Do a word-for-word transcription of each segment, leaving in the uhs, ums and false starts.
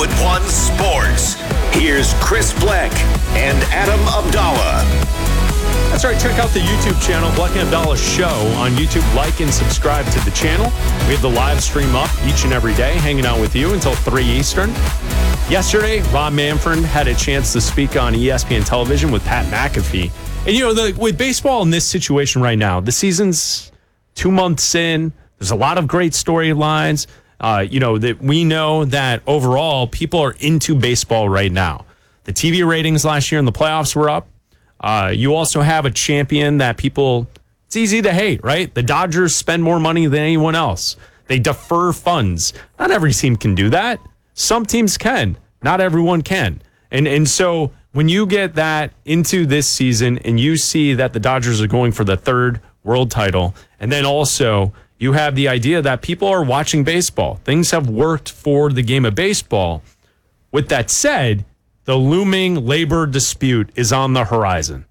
Hollywood One Sports. Here's Chris Bleck and Adam Abdallah. That's right. Check out the YouTube channel, Bleck and Abdallah Show on YouTube. Like and subscribe to the channel. We have the live stream up each and every day, hanging out with you until three Eastern. Yesterday, Rob Manfred had a chance to speak on E S P N television with Pat McAfee. And, you know, the, with baseball in this situation right now, the season's two months in. There's a lot of great storylines. Uh, you know, that we know that overall people are into baseball right now. The T V ratings last year in the playoffs were up. Uh, you also have a champion that people, it's easy to hate, right? The Dodgers spend more money than anyone else. They defer funds. Not every team can do that. Some teams can. Not everyone can. And and so when you get that into this season and you see that the Dodgers are going for the third world title, and then also you have the idea that people are watching baseball. Things have worked for the game of baseball. With that said, the looming labor dispute is on the horizon.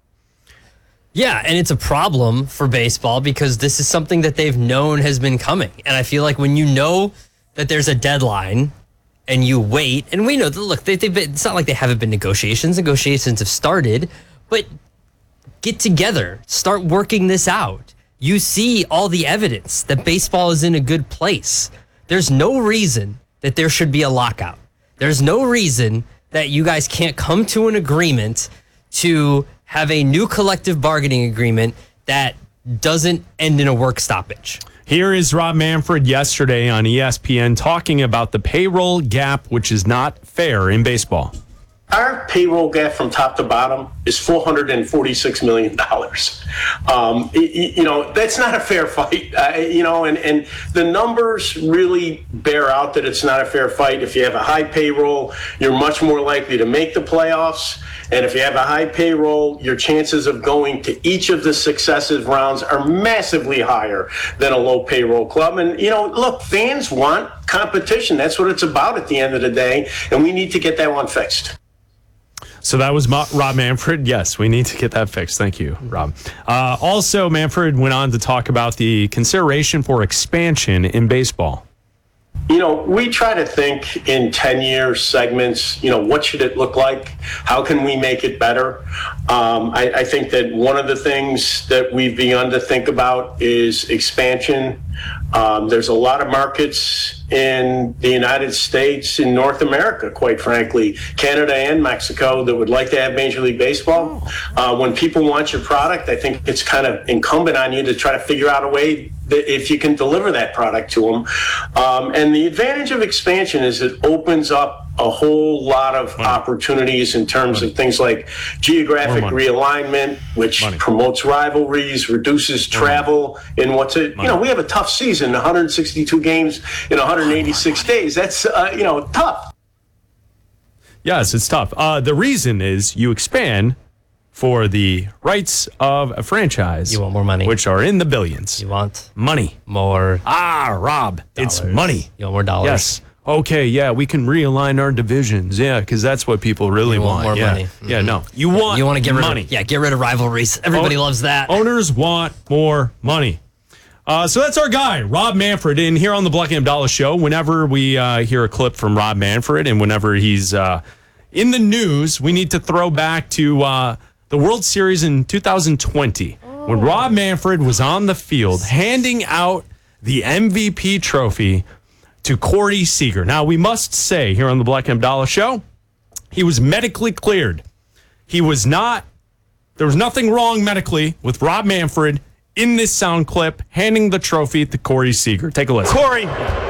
Yeah, and it's a problem for baseball because this is something that they've known has been coming. And I feel like when you know that there's a deadline and you wait, and we know, that, look, they, they've been, it's not like they haven't been negotiations. Negotiations have started, but get together, start working this out. You see all the evidence that baseball is in a good place. There's no reason that there should be a lockout. There's no reason that you guys can't come to an agreement to have a new collective bargaining agreement that doesn't end in a work stoppage. Here is Rob Manfred yesterday on E S P N talking about the payroll gap, which is not fair in baseball. Our payroll gap from top to bottom is four hundred forty-six million dollars. Um, you know, that's not a fair fight, uh, you know, and, and the numbers really bear out that it's not a fair fight. If you have a high payroll, you're much more likely to make the playoffs. And if you have a high payroll, your chances of going to each of the successive rounds are massively higher than a low payroll club. And, you know, look, fans want competition. That's what it's about at the end of the day. And we need to get that one fixed. So that was Ma- Rob Manfred. Yes, we need to get that fixed. Thank you, Rob. Uh, also, Manfred went on to talk about the consideration for expansion in baseball. You know, we try to think in ten-year segments, you know, what should it look like? How can we make it better? Um, I, I think that one of the things that we've begun to think about is expansion. Um, there's a lot of markets in the United States, in North America, quite frankly, Canada and Mexico, that would like to have Major League Baseball. Uh, when people want your product, I think it's kind of incumbent on you to try to figure out a way that if you can deliver that product to them. Um, and the advantage of expansion is it opens up a whole lot of money. opportunities in terms money. of things like geographic realignment, which money. promotes rivalries, reduces travel money. in what's it, you know, we have a tough season, one hundred sixty-two games in one hundred eighty-six days. That's, uh, you know, tough. Yes, it's tough. Uh, the reason is you expand for the rights of a franchise. You want more money. Which are in the billions. You want money. More. Ah, Rob, dollars. It's money. You want more dollars. Yes. Okay, yeah, we can realign our divisions. Yeah, because that's what people really you want. want. More yeah. money. Mm-hmm. Yeah, no. You want You want to get money. Rid of, yeah, get rid of rivalries. Everybody o- loves that. Owners want more money. Uh, so that's our guy, Rob Manfred. And here on the Bleck and Abdallah Show, whenever we uh, hear a clip from Rob Manfred and whenever he's uh, in the news, we need to throw back to uh, the World Series in two thousand twenty oh. when Rob Manfred was on the field handing out the M V P trophy to Corey Seager. Now, we must say here on the Bleck and Abdallah Show, he was medically cleared. He was not, there was nothing wrong medically with Rob Manfred in this sound clip handing the trophy to Corey Seager. Take a listen. Corey,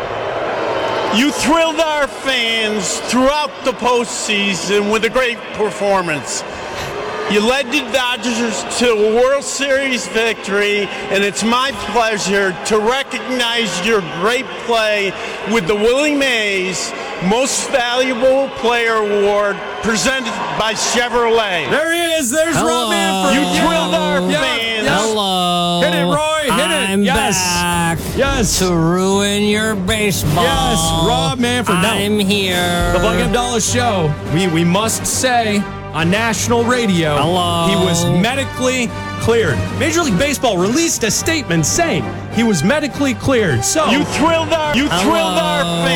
you thrilled our fans throughout the postseason with a great performance. You led the Dodgers to a World Series victory, and it's my pleasure to recognize your great play with the Willie Mays Most Valuable Player Award presented by Chevrolet. There he is. There's Hello. Rob Manfred. You thrilled our Yeah. fans. Yeah. Hello. Hit it, Roy. Hit it. I'm Yes. back Yes. to ruin your baseball. Yes, Rob Manfred. Now, I'm here. The Bleck and Abdallah Show. We we must say on national radio, Hello. he was medically cleared. Major League Baseball released a statement saying he was medically cleared. So You thrilled our, you thrilled our fans.